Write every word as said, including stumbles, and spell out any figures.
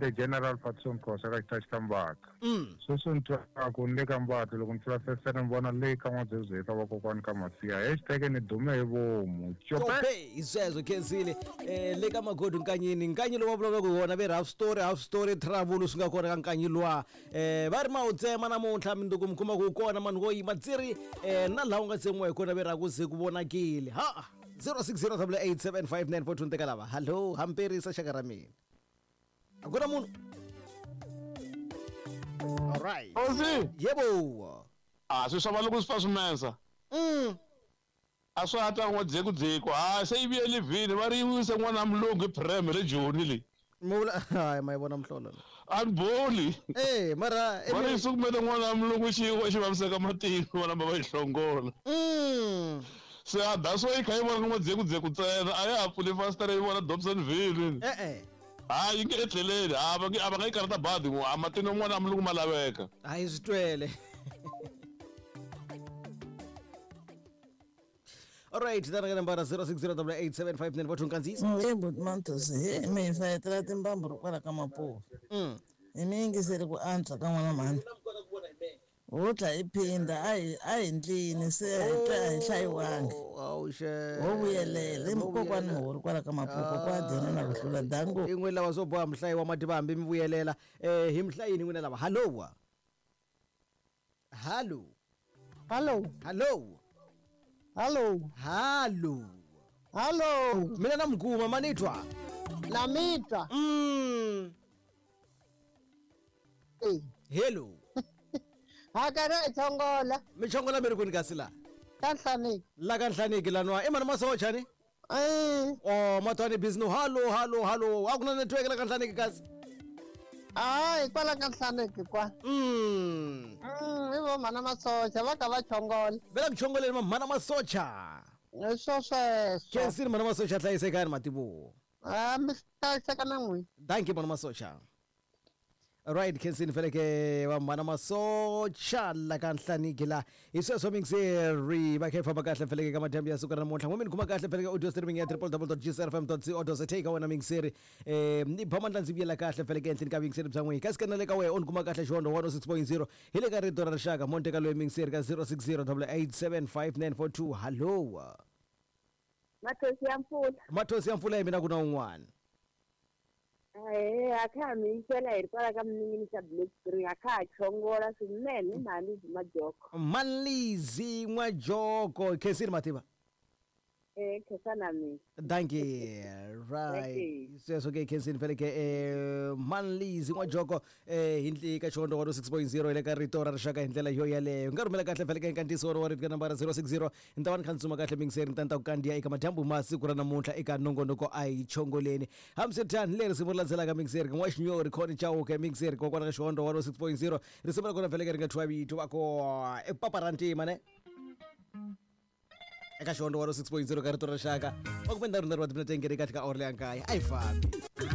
the general Fatson Kosa ka touch kambaka. Mm. So so ntwa ku le kambaka loko ntwa fefere mbona le ka madzeze ka vakokwana ka masiya. Hashtag ni dume hi vomu. Chope isezwe khensile eh le ka magodu nkanyini nkanyi lo vavula ku wona ve half story half story travel swi nga kona ka nkanyi lwa eh va ri ma utsema namuntlha minduku mkhuma ku kona mani wo yima tsiri eh na laha u nga tsemiwa hi kona ve ra ku ze ku vonakile ha zero six zero eight eight seven five nine four two nteka lava hallo hamperisa xaka ra mina a ku na munhu all right Ozi, yebo ah swi swa loko swi fa swimensa. mm A swi ata n'wa dzeko dzeko. Ah se ivi elivini va ri yisa n'wana mulungu prem le Joni le. mula hayi ma yivona mhlolo Unboli. eh mara Va ri sukumele n'wana mulungu xi xi vaviseka matiko vana va va hlongola. mm Se a that's why kai vona n'wa dzeko dzeko tsena a ya pfule faster yi vona Dobsonville. eh eh Ah yi nge etleleni ah va nge a va nga yi karata badi n'wa matino n'wana mulungu malaveka. hayi swi twele all right then ka nambara zero six zero eight eight seven five nine four two nkandzisa Hey, but Mantos, hey, me if I try to bamboo, what I come up with. mm I mean, is it go answer come on, man. What I pay in the eye, I ain't lean, say, I shy one. oh she Oh, we are let me go one more, what I come up with, what I do, and dango. in'we lava swo boha mhlayi wa mativambi mi vuyelela eh hi mhlayini n'wina lava hallo hallo Hello, hallo hello, hallo hello, mina na mguma manitwa Namita. mm Hey, hello hakana ichongola, michongola mi ri kwini kasi la kanhlani. la ka nhlaniki lanwa i mani masocha ni Eh, oh matwani business hallo hallo hallo a ku na network la ka nhlaniki kasi ay, kwala kanhlani kwa. mm Mm, ibo mana masocha va ka va chongola. vela ku chongoleni mamhana masocha Swo sweswo. kensini mhana masocha hlayisekani mativo Ah, mi hlayiseka na n'wina. thank you mhana masocha right kensini feleke va mhana masocha la ka nhlaniki la hi sweswo mingiseri va kha hi famba kahle feleke ka madyambu ya suku ra namuntlha n'wimi ni khuma kahle feleke audio streaming ya triple w g s r f m co za take wena mingiseri um ni ba mandla ndzi vuyela kahle feleke ehenhleni ka vingiseri bya n'wina kasi kana le ka wehe u ni kuma kahle xihondo one oh six point zero hi le ka rito ra rixaka monteka loyi mingiseri ka zero six zero eight seven five nine four two hallo Mathosi ya mpfula. mathosi ya mpfula hi mina ku na un'wana Eh akha mi ntshela hi kwala ka mningini xa Black Spring akha chongola swinene mali majoko. manlizi n'wajoko khensini mativa Eh khesana mi. thank you right Okay. sweswo ke khensini feleke eh manlizi n'wajoko eh hi ndli ka xihondo one oh six point zero hi le ka rito ra rixaka hi ndlela yo yaleyo nga rhumela kahle feleke nkantiso wa rito ka nambara zero six zero ni ta va ni kha ni tsuma kahle mingiseri ni ta ni ta ku kandiya eka madyambu masiku ra namuntlha eka nongonoko a hi chongoleni hambiswiritano le risimu ri landzelaka mingiseri ka n'waxinyori khoni chauke mingiseri kokwana ka xihondo one oh six point zero risimu ra kona feleke ri nga thwiwa vito va ko epapa ra ntima ne eka xihondo one oh six point zero ka rito ra rixaka va ku ve ndhawu rinari wa timinete engeri kahle ka orle ya nkaya a hi fambi